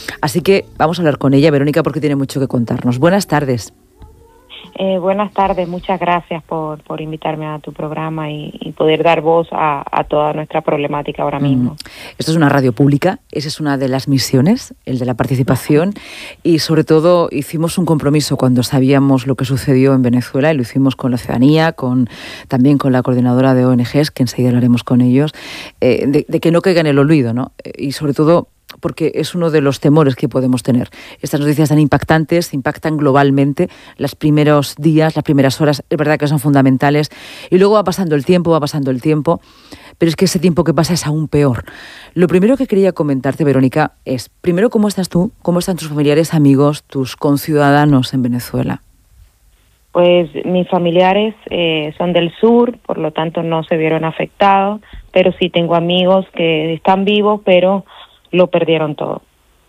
Así que vamos a hablar con ella, Verónica, porque tiene mucho que contarnos. Buenas tardes. Buenas tardes, muchas gracias por invitarme a tu programa y poder dar voz a toda nuestra problemática ahora mismo. Esto es una radio pública, esa es una de las misiones, el de la participación, y sobre todo hicimos un compromiso cuando sabíamos lo que sucedió en Venezuela, y lo hicimos con la ciudadanía, también con la coordinadora de ONGs, que enseguida hablaremos con ellos, de que no caiga en el olvido, ¿no? Y sobre todo porque es uno de los temores que podemos tener. Estas noticias tan impactantes impactan globalmente. Los primeros días, las primeras horas, es verdad que son fundamentales, y luego va pasando el tiempo, pero es que ese tiempo que pasa es aún peor. Lo primero que quería comentarte, Verónica, es, primero, ¿cómo estás tú? ¿Cómo están tus familiares, amigos, tus conciudadanos en Venezuela? Pues mis familiares son del sur, por lo tanto no se vieron afectados, pero sí tengo amigos que están vivos, pero lo perdieron todo.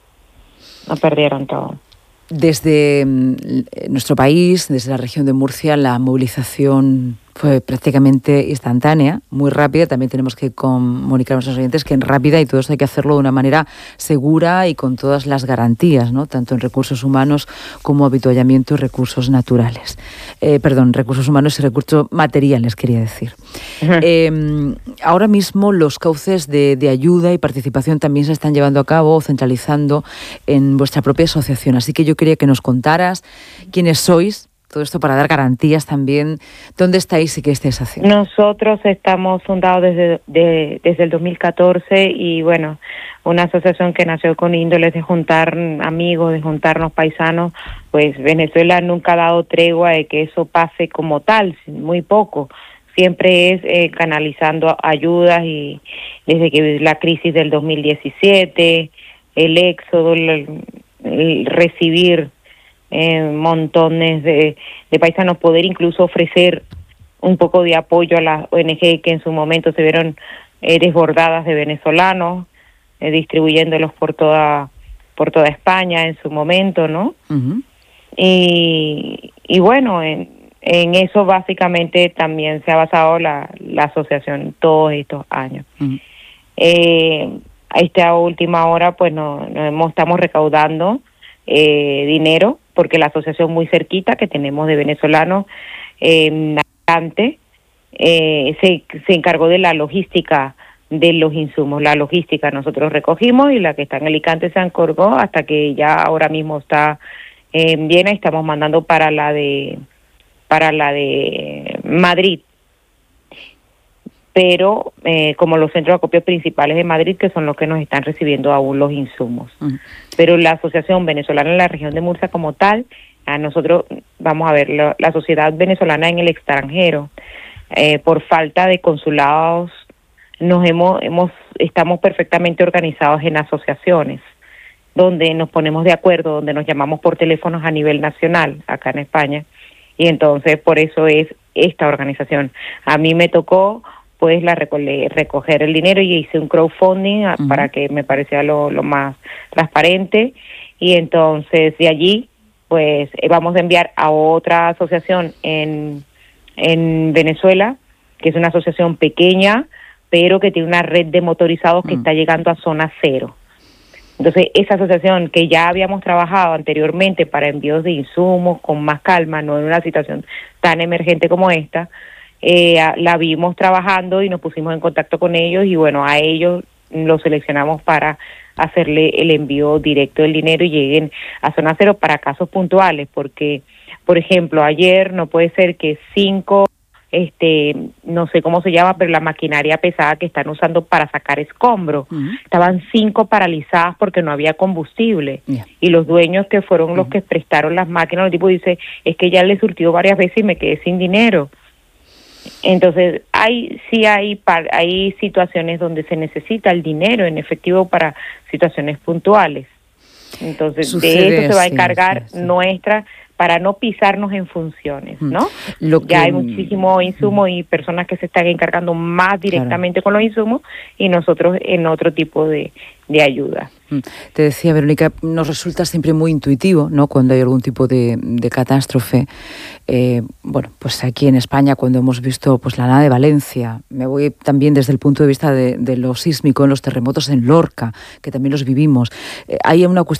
Desde nuestro país, desde la región de Murcia, la movilización fue prácticamente instantánea, muy rápida. También tenemos que comunicar a nuestros oyentes que es rápida, y todo esto hay que hacerlo de una manera segura y con todas las garantías, ¿no? Tanto en recursos humanos como avituallamiento y recursos naturales. Recursos humanos y recursos materiales, quería decir. Ahora mismo los cauces de ayuda y participación también se están llevando a cabo, centralizando en vuestra propia asociación. Así que yo quería que nos contaras quiénes sois, todo esto para dar garantías también. ¿Dónde estáis y qué estáis haciendo? Nosotros estamos fundados desde el 2014 y bueno, una asociación que nació con índoles de juntar amigos, de juntarnos paisanos. Pues Venezuela nunca ha dado tregua de que eso pase como tal, muy poco. Siempre es canalizando ayudas, y desde que la crisis del 2017, el éxodo, el recibir montones de paisanos, poder incluso ofrecer un poco de apoyo a las ONG que en su momento se vieron desbordadas de venezolanos, distribuyéndolos por toda España en su momento, ¿no? Uh-huh. Y bueno, en eso básicamente también se ha basado la asociación todos estos años. Uh-huh. A esta última hora pues estamos recaudando dinero, porque la asociación muy cerquita que tenemos de venezolanos en Alicante se encargó de la logística de los insumos. La logística nosotros recogimos, y la que está en Alicante se encargó hasta que ya ahora mismo está en Viena, y estamos mandando para la de Madrid. Pero como los centros de acopio principales de Madrid, que son los que nos están recibiendo aún los insumos. Uh-huh. Pero la Asociación Venezolana en la región de Murcia como tal, a nosotros, vamos a ver, la sociedad venezolana en el extranjero, por falta de consulados, estamos perfectamente organizados en asociaciones, donde nos ponemos de acuerdo, donde nos llamamos por teléfonos a nivel nacional, acá en España, y entonces por eso es esta organización. A mí me tocó pues recoger el dinero, y hice un crowdfunding uh-huh. para que me parecía lo más transparente, y entonces de allí pues vamos a enviar a otra asociación en Venezuela, que es una asociación pequeña, pero que tiene una red de motorizados que está llegando a zona cero. Entonces, esa asociación que ya habíamos trabajado anteriormente para envíos de insumos con más calma, no en una situación tan emergente como esta, la vimos trabajando y nos pusimos en contacto con ellos, y bueno, a ellos los seleccionamos para hacerle el envío directo del dinero y lleguen a zona cero para casos puntuales, porque, por ejemplo, ayer no puede ser que 5, no sé cómo se llama, pero la maquinaria pesada que están usando para sacar escombros, uh-huh. estaban 5 paralizadas porque no había combustible, yeah. Y los dueños, que fueron los que prestaron las máquinas, el tipo dice, es que ya le surtió varias veces y me quedé sin dinero. Entonces, hay situaciones donde se necesita el dinero en efectivo para situaciones puntuales. Entonces, de eso se va a encargar nuestra, para no pisarnos en funciones, ¿no? Ya hay muchísimo insumo y personas que se están encargando más directamente con los insumos, y nosotros en otro tipo de ayuda. Te decía, Verónica, nos resulta siempre muy intuitivo, ¿no?, cuando hay algún tipo de catástrofe. Bueno, pues aquí en España, cuando hemos visto pues la nada de Valencia, me voy también desde el punto de vista de lo sísmico, en los terremotos en Lorca, que también los vivimos, hay una cuestión